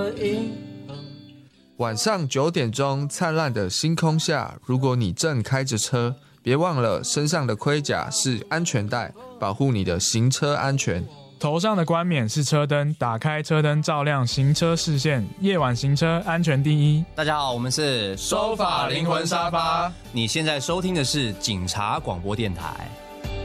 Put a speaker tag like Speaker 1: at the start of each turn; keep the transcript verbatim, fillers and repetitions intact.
Speaker 1: 的银河。
Speaker 2: 晚上九点钟，灿烂的星空下，如果你正开着车，别忘了身上的盔甲是安全带，保护你的行车安全。
Speaker 3: 头上的冠冕是车灯，打开车灯照亮行车视线，夜晚行车安全第一。
Speaker 4: 大家好，我们是
Speaker 2: 收发灵魂沙发，
Speaker 4: 你现在收听的是警察广播电台。